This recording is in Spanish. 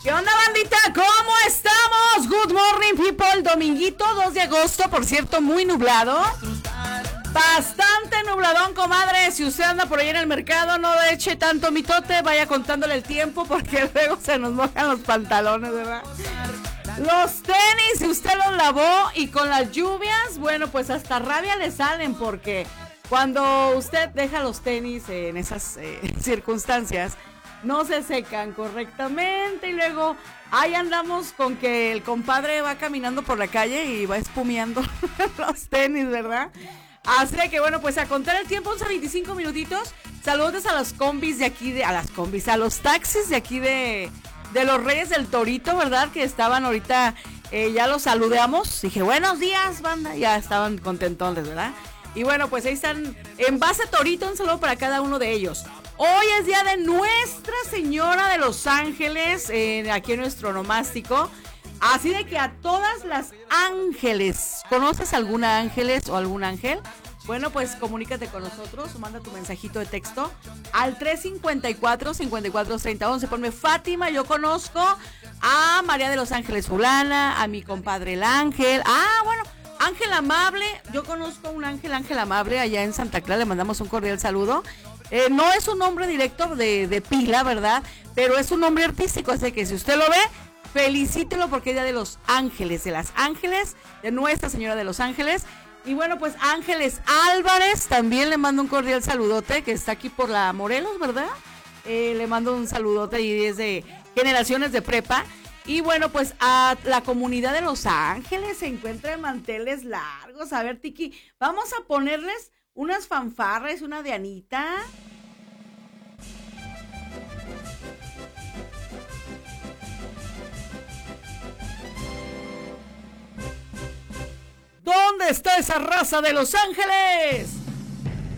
¿Qué onda, bandita? ¿Cómo estamos? Good morning, people. Dominguito 2 de agosto, por cierto, muy nublado. Bastante nubladón, comadre. Si usted anda por ahí en el mercado, no eche tanto mitote, vaya contándole el tiempo porque luego se nos mojan los pantalones, ¿verdad? Los tenis, si usted los lavó y con las lluvias, bueno, pues hasta rabia le salen porque cuando usted deja los tenis en esas circunstancias, no se secan correctamente y luego ahí andamos con que el compadre va caminando por la calle y va espumeando los tenis, ¿verdad? Así que bueno, pues a contar el tiempo, 11:25 minutitos. Saludos a los combis de aquí, a los taxis de aquí de los Reyes del Torito, ¿verdad? Que estaban ahorita, ya los saludamos. Dije, buenos días, banda. Ya estaban contentones, ¿verdad? Y bueno, pues ahí están en base Torito, un saludo para cada uno de ellos. Hoy es día de Nuestra Señora de los Ángeles, aquí en nuestro onomástico. Así de que a todas las ángeles, ¿conoces alguna ángeles o algún ángel? Bueno, pues comunícate con nosotros o manda tu mensajito de texto al 354-543011. Ponme Fátima, yo conozco a María de los Ángeles fulana, a mi compadre el ángel. Bueno, Ángel Amable, yo conozco a un Ángel Amable allá en Santa Clara, le mandamos un cordial saludo. No es un nombre directo de pila, ¿verdad? Pero es un nombre artístico, así que si usted lo ve, felicítelo porque es día de los ángeles, de las ángeles, de Nuestra Señora de los Ángeles. Y bueno, pues Ángeles Álvarez, también le mando un cordial saludote, que está aquí por la Morelos, ¿verdad? Le mando un saludote y es de Generaciones de Prepa. Y bueno, pues a la comunidad de Los Ángeles se encuentra en manteles largos. A ver, Tiki, vamos a ponerles unas fanfarres, una de Anita. ¿Dónde está esa raza de Los Ángeles?